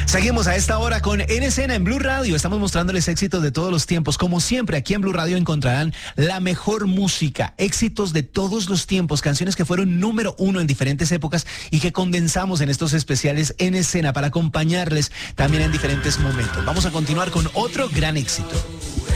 Seguimos a esta hora con En Escena en Blue Radio. Estamos mostrándoles éxitos de todos los tiempos. Como siempre, aquí en Blue Radio encontrarán la mejor música, éxitos de todos los tiempos, canciones que fueron número uno en diferentes épocas y que condensamos en estos especiales En Escena para acompañarles también en diferentes momentos. Vamos a continuar con otro gran éxito.